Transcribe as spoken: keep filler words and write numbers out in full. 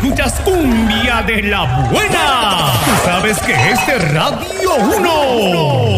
escuchas cumbia de la buena. Tú sabes que este es Radio uno.